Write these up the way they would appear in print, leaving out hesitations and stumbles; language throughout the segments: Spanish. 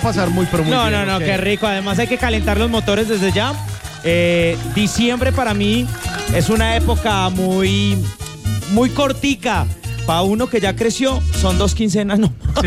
pasar muy, pero muy bien. No, qué rico. Además hay que calentar los motores desde ya. Diciembre para mí es una época muy cortica. Para uno que ya creció, son 2 quincenas, ¿no? Sí.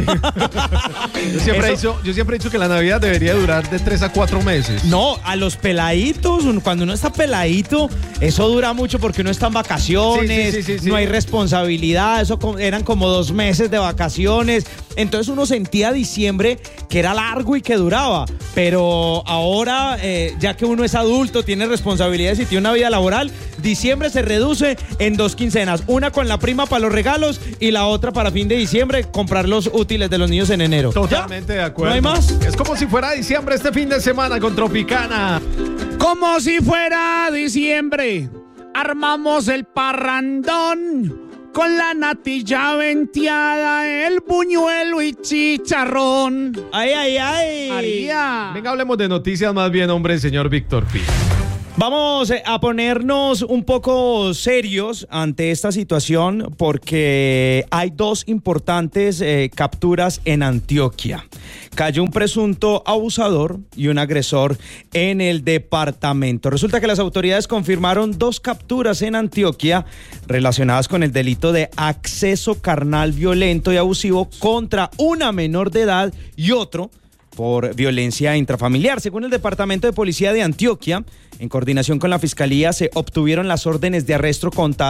Yo siempre he dicho que la Navidad debería durar de 3 a 4 meses. No, a los peladitos, cuando uno está peladito, eso dura mucho porque uno está en vacaciones, sí. No hay responsabilidad, eso eran como 2 meses de vacaciones. Entonces uno sentía diciembre que era largo y que duraba. Pero ahora, ya que uno es adulto, tiene responsabilidades y tiene una vida laboral, diciembre se reduce en 2 quincenas. Una con la prima para los regalos y la otra para fin de diciembre, comprar los útiles de los niños en enero. Totalmente de acuerdo. ¿No hay más? Es como si fuera diciembre este fin de semana con Tropicana. Como si fuera diciembre, armamos el parrandón con la natilla venteada, el buñuelo y chicharrón. ¡Ay! María. Venga, hablemos de noticias más bien, hombre, señor Víctor Pi. Vamos a ponernos un poco serios ante esta situación porque hay 2 importantes capturas en Antioquia. Cayó un presunto abusador y un agresor en el departamento. Resulta que las autoridades confirmaron 2 capturas en Antioquia relacionadas con el delito de acceso carnal violento y abusivo contra una menor de edad y otro por violencia intrafamiliar. Según el Departamento de Policía de Antioquia, en coordinación con la Fiscalía, se obtuvieron las órdenes de arresto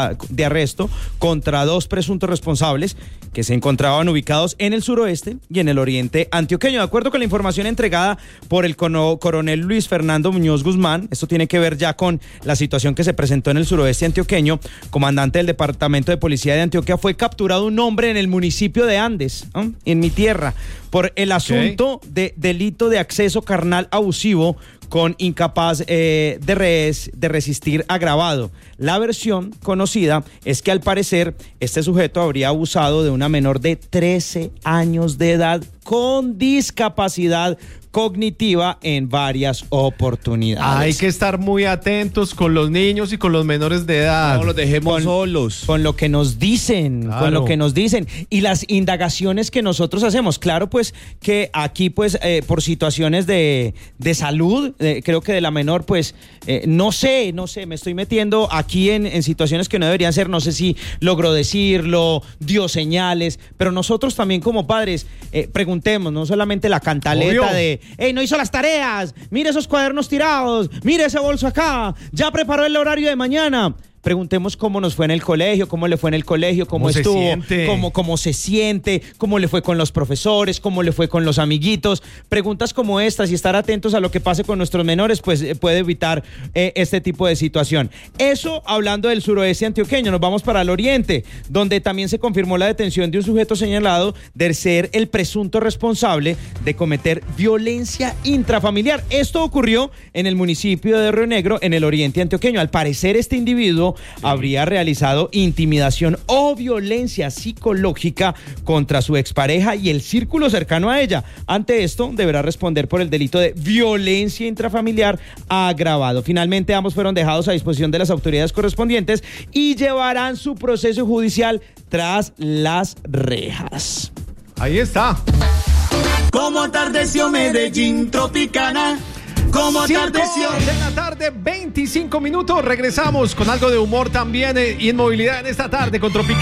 contra 2 presuntos responsables que se encontraban ubicados en el suroeste y en el oriente antioqueño. De acuerdo con la información entregada por el coronel Luis Fernando Muñoz Guzmán, esto tiene que ver ya con la situación que se presentó en el suroeste antioqueño, comandante del Departamento de Policía de Antioquia, fue capturado un hombre en el municipio de Andes, en mi tierra, por el asunto de delito de acceso carnal abusivo con incapaz de resistir agravado. La versión conocida es que al parecer este sujeto habría abusado de una menor de 13 años de edad con discapacidad cognitiva en varias oportunidades. Hay que estar muy atentos con los niños y con los menores de edad. No los dejemos solos. Con lo que nos dicen, claro. Con lo que nos dicen y las indagaciones que nosotros hacemos. Claro, pues que aquí, pues, por situaciones de salud, creo que de la menor, pues, no sé, me estoy metiendo aquí en situaciones que no deberían ser. No sé si logró decirlo, dio señales, pero nosotros también como padres preguntemos, no solamente la cantaleta. Obvio. De no hizo las tareas, mire esos cuadernos tirados, mire ese bolso acá, ya preparó el horario de mañana. Preguntemos cómo nos fue en el colegio, cómo le fue en el colegio, cómo estuvo, cómo se siente, cómo le fue con los profesores, cómo le fue con los amiguitos. Preguntas como estas y estar atentos a lo que pase con nuestros menores, pues puede evitar este tipo de situación. Eso hablando del suroeste antioqueño. Nos vamos para el oriente, donde también se confirmó la detención de un sujeto señalado de ser el presunto responsable de cometer violencia intrafamiliar. Esto ocurrió en el municipio de Río Negro, en el oriente antioqueño. Al parecer, este individuo habría realizado intimidación o violencia psicológica contra su expareja y el círculo cercano a ella. Ante esto, deberá responder por el delito de violencia intrafamiliar agravado. Finalmente, ambos fueron dejados a disposición de las autoridades correspondientes y llevarán su proceso judicial tras las rejas. Ahí está. Como atardeció Medellín Tropicana. Como atardeció. 5 de la tarde, 25 minutos. Regresamos con algo de humor también y en movilidad en esta tarde con Tropicana.